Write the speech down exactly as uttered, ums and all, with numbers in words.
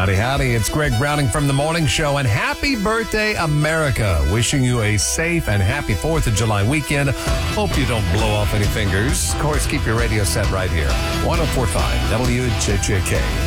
Howdy, howdy. It's Greg Browning from The Morning Show, and happy birthday, America. Wishing you a safe and happy fourth of July weekend. Hope you don't blow off any fingers. Of course, keep your radio set right here. one oh four point five W J J K.